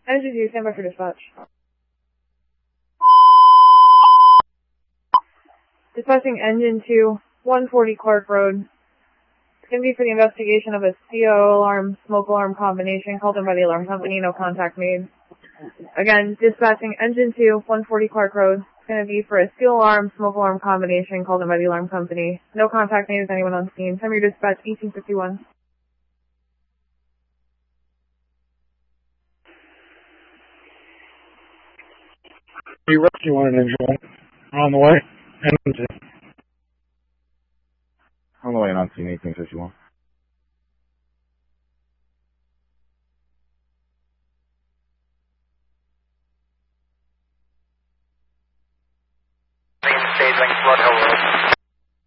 Engine 2, stand by for dispatch. Dispatching Engine 2, 140 Clark Road. It's going to be for the investigation of a CO alarm, smoke alarm combination called in by the alarm company, no contact made. Again, dispatching Engine 2, 140 Clark Road. It's going to be for a steel alarm, smoke alarm combination called in by the alarm company. No contact made with anyone on scene. Time your dispatch, 1851. You rescue one and engine 1. On the way. Engine 2. On the way and on scene, 1851.